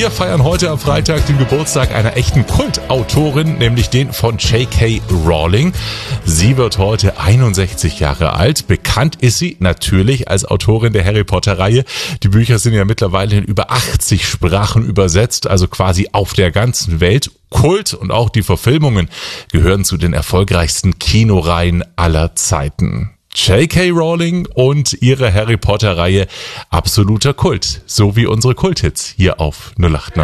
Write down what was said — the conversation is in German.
Wir feiern heute am Freitag den Geburtstag einer echten Kultautorin, nämlich den von J.K. Rowling. Sie wird heute 61 Jahre alt. Bekannt ist sie natürlich als Autorin der Harry Potter-Reihe. Die Bücher sind ja mittlerweile in über 80 Sprachen übersetzt, also quasi auf der ganzen Welt. Kult und auch die Verfilmungen gehören zu den erfolgreichsten Kinoreihen aller Zeiten. J.K. Rowling und ihre Harry Potter-Reihe absoluter Kult, so wie unsere Kulthits hier auf 089.